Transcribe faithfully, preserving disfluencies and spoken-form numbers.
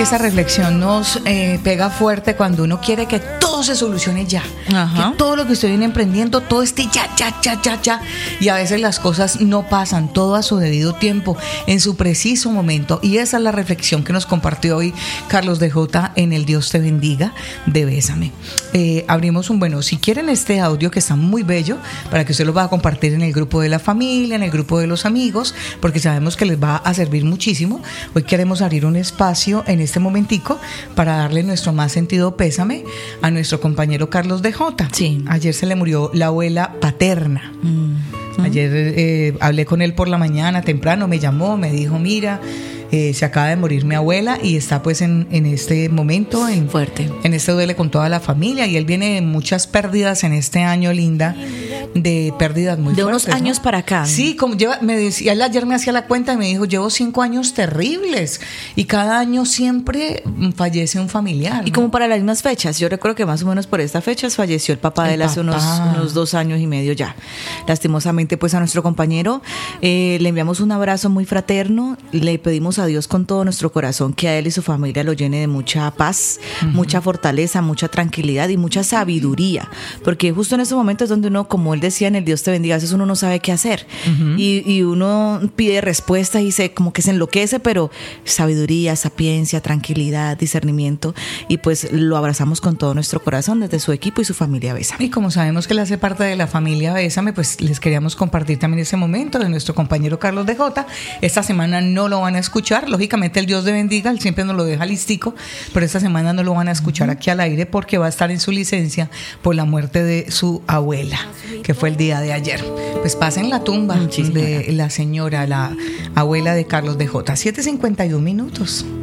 que esa reflexión nos eh, pega fuerte cuando uno quiere que todo se solucione ya. Ajá. Que todo lo que estoy emprendiendo, todo esté ya, ya, ya, ya, ya. Y a veces las cosas no pasan, todo a su debido tiempo, en su preciso momento. Y esa es la reflexión que nos compartió hoy Carlos de Jota en el Dios te bendiga de Bésame. Eh, abrimos un, bueno, si quieren este audio que está muy bello, para que usted lo va a compartir en el grupo de la familia, en el grupo de los amigos, porque sabemos que les va a servir muchísimo. Hoy queremos abrir un espacio en este momentico para darle nuestro más sentido pésame a nuestro compañero Carlos de Jota. Sí. Ayer se le murió la abuela paterna. Mm. Ayer eh, hablé con él por la mañana temprano, me llamó, me dijo, mira, eh, se acaba de morir mi abuela y está pues en, en este momento en, fuerte, en este duele con toda la familia, y él viene de muchas pérdidas en este año, Linda, de pérdidas muy de fuertes, unos años, ¿no? Para acá. Sí, como lleva, me decía, él ayer me hacía la cuenta y me dijo, llevo cinco años terribles y cada año siempre fallece un familiar, ¿no? Y como para las mismas fechas, yo recuerdo que más o menos por estas fechas falleció el papá de él hace unos, unos dos años y medio ya. Lastimosamente, pues a nuestro compañero eh, le enviamos un abrazo muy fraterno, le pedimos a Dios con todo nuestro corazón que a él y su familia lo llene de mucha paz, uh-huh. mucha fortaleza, mucha tranquilidad y mucha sabiduría, porque justo en esos momentos donde uno, como él decía en el Dios te bendiga, a veces uno no sabe qué hacer, uh-huh. y, y uno pide respuestas y se como que se enloquece, pero sabiduría, sapiencia, tranquilidad, discernimiento, y pues lo abrazamos con todo nuestro corazón desde su equipo y su familia Bésame. Y como sabemos que él hace parte de la familia Bésame, pues les queríamos compartir también ese momento de nuestro compañero Carlos de Jota. Esta semana no lo van a escuchar, lógicamente el Dios te bendiga, él siempre nos lo deja listico, pero esta semana no lo van a escuchar uh-huh. aquí al aire porque va a estar en su licencia por la muerte de su abuela, que fue el día de ayer. Pues pasen la tumba sí, de la señora, la abuela de Carlos de Jota. siete cincuenta y un minutos.